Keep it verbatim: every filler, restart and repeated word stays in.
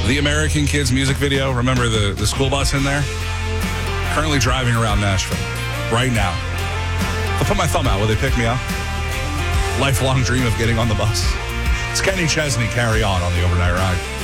The American Kids music video, remember the, the school bus in there? Currently driving around Nashville right now. I'll put my thumb out. Will they pick me up? Lifelong dream of getting on the bus. It's Kenny Chesney, Carry On on the Overnight Ride.